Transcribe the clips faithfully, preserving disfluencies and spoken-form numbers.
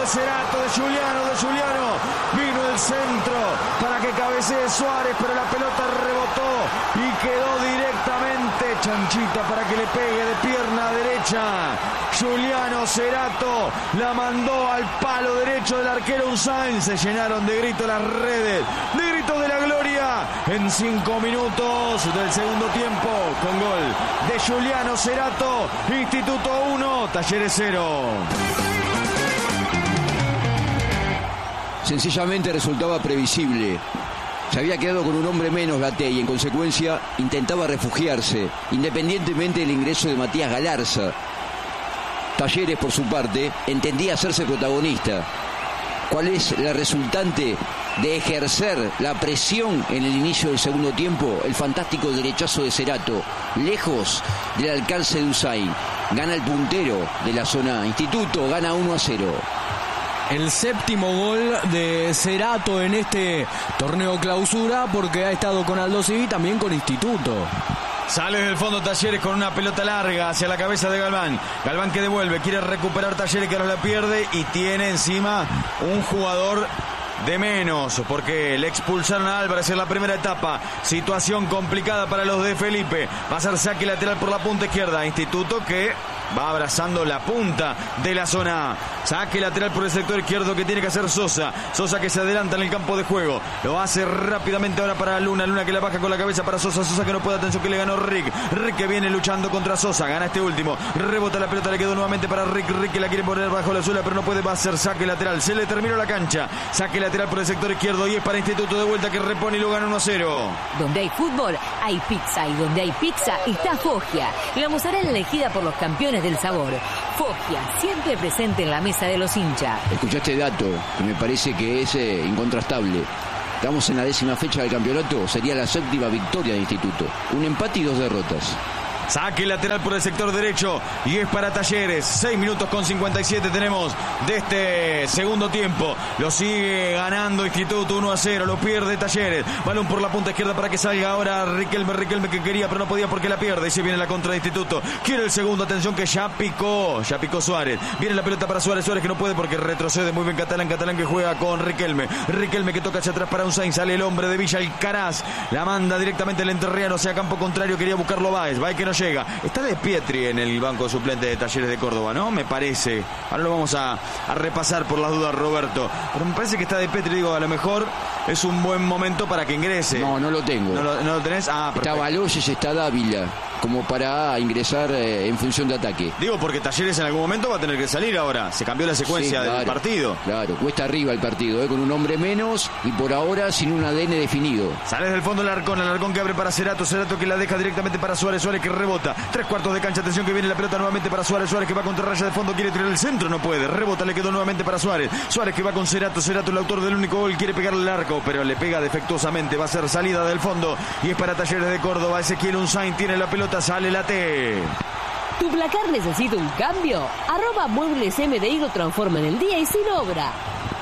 Cerato, de Giuliano, de Giuliano. Vino el centro para que cabecee Suárez, pero la pelota rebotó y quedó directamente chanchita para que le pegue de pierna derecha. Giuliano Cerato la mandó al palo derecho del arquero Unzain. Se llenaron de gritos las redes, de gritos de la gloria en cinco minutos del segundo tiempo, con gol de Giuliano Cerato. Instituto uno, Talleres cero. Sencillamente resultaba previsible. Se había quedado con un hombre menos Gatell y en consecuencia intentaba refugiarse, independientemente del ingreso de Matías Galarza. Talleres, por su parte, entendía hacerse protagonista. ¿Cuál es la resultante de ejercer la presión en el inicio del segundo tiempo? El fantástico derechazo de Cerato, lejos del alcance de Unzain. Gana el puntero de la zona Instituto, gana uno a cero. El séptimo gol de Cerato en este torneo clausura, porque ha estado con Aldo Civi, también con Instituto. Sale del fondo Talleres con una pelota larga hacia la cabeza de Galván. Galván que devuelve, quiere recuperar Talleres, que ahora la pierde y tiene encima un jugador de menos, porque le expulsaron a Álvarez en la primera etapa. Situación complicada para los de Felipe. Va a ser saque lateral por la punta izquierda. Instituto que va abrazando la punta de la zona A. Saque lateral por el sector izquierdo que tiene que hacer Sosa. Sosa que se adelanta en el campo de juego. Lo hace rápidamente ahora para Luna. Luna que la baja con la cabeza para Sosa. Sosa que no puede, atención que le ganó Rick. Rick que viene luchando contra Sosa. Gana este último. Rebota la pelota, le quedó nuevamente para Rick. Rick que la quiere poner bajo la suela, pero no puede. Va a hacer saque lateral. Se le terminó la cancha. Saque lateral por el sector izquierdo y es para Instituto de vuelta, que repone y lo gana uno a cero. Donde hay fútbol, hay pizza. Y donde hay pizza, está Foggia. La mozzarella elegida por los campeones del sabor. Foggia, siempre presente en la mesa de los hinchas. Escuchaste dato que me parece que es eh, incontrastable. Estamos en la décima fecha del campeonato, sería la séptima victoria de Instituto. Un empate y dos derrotas. Saque lateral por el sector derecho y es para Talleres. seis minutos con cincuenta y siete tenemos de este segundo tiempo. Lo sigue ganando Instituto uno a cero. Lo pierde Talleres. Balón por la punta izquierda para que salga ahora Riquelme. Riquelme que quería pero no podía porque la pierde. Y se viene la contra de Instituto. Quiere el segundo. Atención que ya picó. Ya picó Suárez. Viene la pelota para Suárez. Suárez que no puede porque retrocede muy bien Catalán. Catalán que juega con Riquelme. Riquelme que toca hacia atrás para Unzain. Sale el hombre de Villa Alcaraz. La manda directamente el entrerriano hacia campo contrario. Quería buscarlo Báez. Báez que no llega. Está De Pietri en el banco suplente de Talleres de Córdoba, ¿no? Me parece. Ahora lo vamos a, a repasar por las dudas, Roberto. Pero me parece que está De Pietri, digo, a lo mejor es un buen momento para que ingrese. No, no lo tengo. ¿No lo, no lo tenés? Ah, perfecto. Está Baloyes, está Dávila, como para ingresar eh, en función de ataque. Digo, porque Talleres en algún momento va a tener que salir ahora. Se cambió la secuencia sí, claro, del partido. Claro, cuesta arriba el partido, eh, con un hombre menos y por ahora sin un A D N definido. Sale del fondo el Alarcón, el Alarcón que abre para Cerato. Cerato que la deja directamente para Suárez. Suárez que rebota. Tres cuartos de cancha, atención que viene la pelota nuevamente para Suárez. Suárez que va contra raya de fondo, quiere tirar el centro, no puede. Rebota, le quedó nuevamente para Suárez. Suárez que va con Cerato. Cerato el autor del único gol, quiere pegarle el arco, pero le pega defectuosamente. Va a ser salida del fondo y es para Talleres de Córdoba. Ezequiel Unzain tiene la pelota, sale la T. ¿Tu placar necesita un cambio? Arroba Muebles M D I lo transforma en el día y sin obra.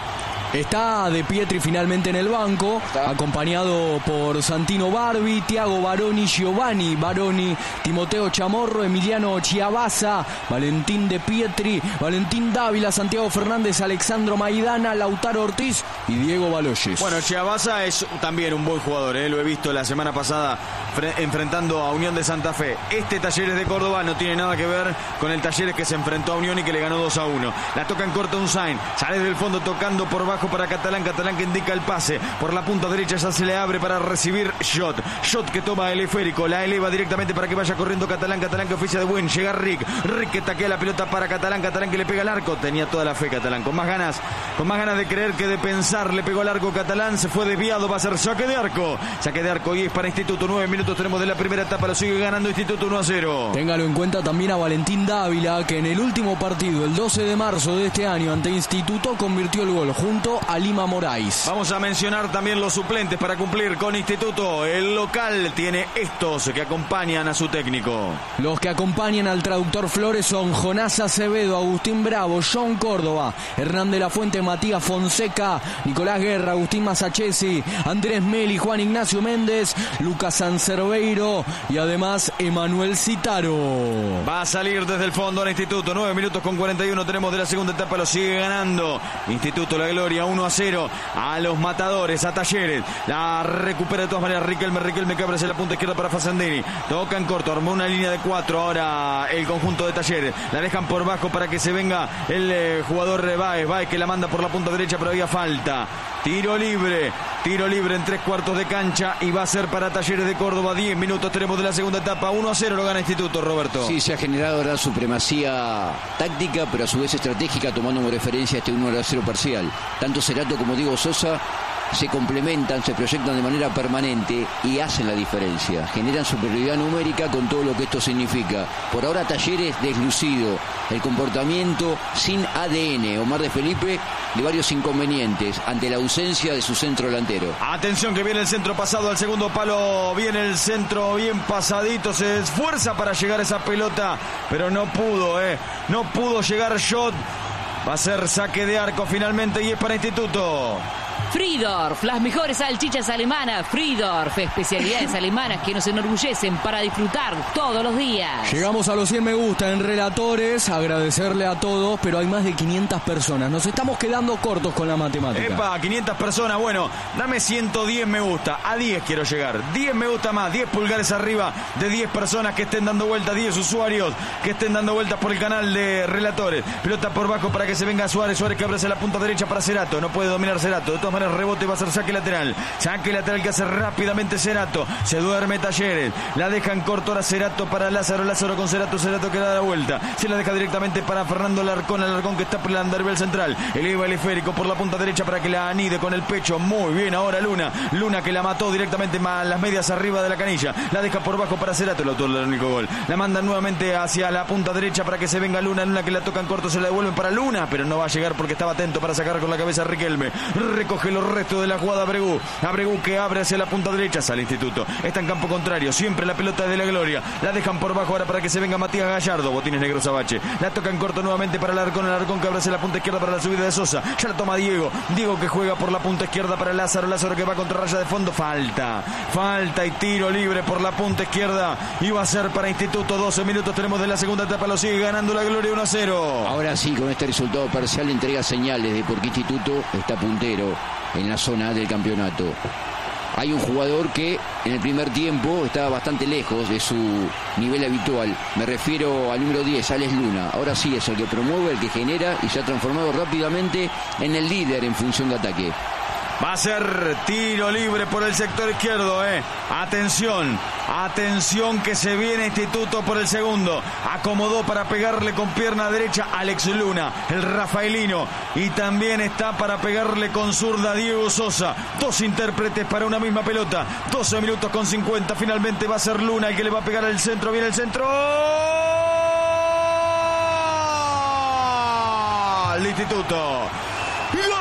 Está De Pietri finalmente en el banco, ¿Está? acompañado por Santino Barbi, Tiago Baroni, Giovanni Baroni, Timoteo Chamorro, Emiliano Chiabaza, Valentín De Pietri, Valentín Dávila, Santiago Fernández, Alexandro Maidana, Lautaro Ortiz y Diego Baloyes. Bueno, Chiabaza es también un buen jugador, ¿eh? Lo he visto la semana pasada fre- enfrentando a Unión de Santa Fe. Este Talleres de Córdoba no tiene nada que ver con el Talleres que se enfrentó a Unión y que le ganó dos a uno. La toca en corto Unzain, sale del fondo tocando por bajo para Catalán, Catalán que indica el pase por la punta derecha, ya se le abre para recibir Shot, Shot que toma el esférico, la eleva directamente para que vaya corriendo Catalán, Catalán que oficia de buen, llega Rick, Rick que taquea la pelota para Catalán, Catalán que le pega al arco, tenía toda la fe Catalán, con más ganas, con más ganas de creer que de pensar, le pegó al arco Catalán, se fue desviado, va a ser saque de arco, saque de arco y es para Instituto. Nueve minutos tenemos de la primera etapa, lo sigue ganando Instituto uno a cero. Téngalo en cuenta también a Valentín Dávila, que en el último partido, el doce de marzo de este año ante Instituto, convirtió el gol junto Instituto a Lima Moraes. Vamos a mencionar también los suplentes para cumplir con Instituto. El local tiene estos que acompañan a su técnico. Los que acompañan al traductor Flores son Jonás Acevedo, Agustín Bravo, John Córdoba, Hernán de la Fuente, Matías Fonseca, Nicolás Guerra, Agustín Masachesi, Andrés Meli, Juan Ignacio Méndez, Lucas Sancerveiro y además Emanuel Citaro. Va a salir desde el fondo al Instituto. nueve minutos con cuarenta y uno tenemos de la segunda etapa. Lo sigue ganando Instituto La Gloria uno a cero a los Matadores, a Talleres. La recupera de todas maneras Riquelme. Riquelme que abre hacia la punta izquierda para Facendini. Toca en corto, armó una línea de cuatro ahora el conjunto de Talleres. La dejan por bajo para que se venga el eh, jugador Báez. Báez que la manda por la punta derecha, pero había falta. Tiro libre, tiro libre en tres cuartos de cancha y va a ser para Talleres de Córdoba. diez minutos tenemos de la segunda etapa. uno a cero lo gana Instituto, Roberto. Sí, se ha generado la supremacía táctica, pero a su vez estratégica, tomando como referencia este uno a cero parcial. Tanto Cerato como Diego Sosa se complementan, se proyectan de manera permanente y hacen la diferencia. Generan superioridad numérica con todo lo que esto significa. Por ahora Talleres deslucido, el comportamiento sin A D N. Omar de Felipe de varios inconvenientes ante la ausencia de su centro delantero. Atención que viene el centro pasado al segundo palo, viene el centro bien pasadito, se esfuerza para llegar a esa pelota, pero no pudo, eh, no pudo llegar Shot. Va a ser saque de arco finalmente y es para Instituto. Friedorf, las mejores salchichas alemanas. Friedorf, especialidades alemanas que nos enorgullecen para disfrutar todos los días. Llegamos a los cien me gusta en Relatores. Agradecerle a todos, pero hay más de quinientas personas. Nos estamos quedando cortos con la matemática. Epa, quinientas personas. Bueno, dame ciento diez me gusta. A diez quiero llegar. diez me gusta más. diez pulgares arriba de diez personas que estén dando vueltas. diez usuarios que estén dando vueltas por el canal de Relatores. Pelota por bajo para que se venga Suárez. Suárez que abre hacia la punta derecha para Cerato. No puede dominar Cerato. De todas maneras, rebote, va a ser saque lateral. Saque lateral que hace rápidamente Cerato. Se duerme Talleres. La deja en corto ahora Cerato para Lázaro. Lázaro con Cerato. Cerato que da la vuelta. Se la deja directamente para Fernando Alarcón. Alarcón que está por el andarivel central. Eleva el esférico por la punta derecha para que la anide con el pecho. Muy bien ahora Luna. Luna que la mató directamente a las medias arriba de la canilla. La deja por bajo para Cerato. El autor del único gol. La manda nuevamente hacia la punta derecha para que se venga Luna. Luna que la toca en corto. Se la devuelven para Luna. Pero no va a llegar porque estaba atento para sacar con la cabeza a Riquelme. Recoge los restos de la jugada Abregu. Abregu que abre hacia la punta derecha. Sale Instituto. Está en campo contrario. Siempre la pelota de la Gloria. La dejan por bajo ahora para que se venga Matías Gallardo. Botines negros Abache. La toca en corto nuevamente para Alarcón. Alarcón que abre hacia la punta izquierda para la subida de Sosa. Ya la toma Diego. Diego que juega por la punta izquierda para Lázaro. Lázaro que va contra raya de fondo. Falta. Falta y tiro libre por la punta izquierda. Y va a ser para Instituto. doce minutos tenemos de la segunda etapa. Lo sigue ganando la Gloria uno a cero. Ahora sí, con este resultado parcial entrega señales de por qué Instituto está puntero en la zona del campeonato. Hay un jugador que en el primer tiempo estaba bastante lejos de su nivel habitual. Me refiero al número diez, Alex Luna. Ahora sí es el que promueve, el que genera y se ha transformado rápidamente en el líder en función de ataque. Va a ser tiro libre por el sector izquierdo, eh. Atención, atención que se viene Instituto por el segundo. Acomodó para pegarle con pierna derecha Alex Luna, el rafaelino. Y también está para pegarle con zurda Diego Sosa. Dos intérpretes para una misma pelota. doce minutos con cincuenta. Finalmente va a ser Luna el que le va a pegar al centro. Viene el centro. ¡Gol! El Instituto. ¡Gol!